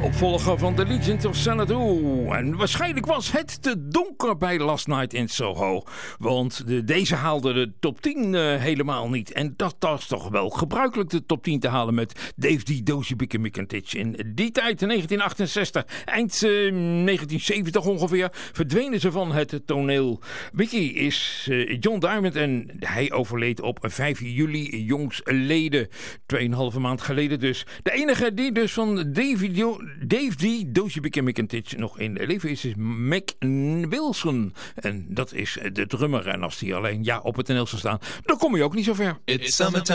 Opvolger van The Legend of Xanadu. En waarschijnlijk was het te donker bij Last Night in Soho. Want deze haalde de top 10 helemaal niet. En dat was toch wel gebruikelijk, de top 10 te halen met Dave D, Dozy Big en Mick and Titch. In die tijd, in 1968, eind 1970 ongeveer, verdwenen ze van het toneel. Mickey is John Diamond en hij overleed op 5 juli jongsleden. 2,5 maand geleden dus. De enige die dus van Dave D, Dozy Big en Mick and Titch nog in leven is Mac Wilson. En dat is de drummer. En als die alleen op het toneel zou staan, dan kom je ook niet zo ver. It's summertime.